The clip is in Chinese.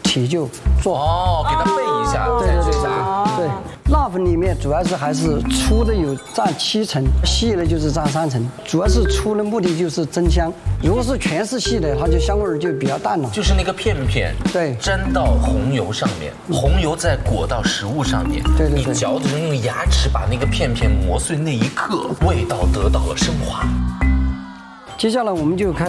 起就做。 哦，给它备一下再去炸。 对，辣粉里面主要是还是粗的有占7成，细的就是占3成。主要是粗的目的就是增香，如果是全是细的，它就香味儿就比较淡了。 就是那个片片， 对， 沾到红油上面，红油再裹到食物上面， 对， 你嚼着用牙齿把那个片片磨碎那一刻，味道得到了升华。 接下来我们就开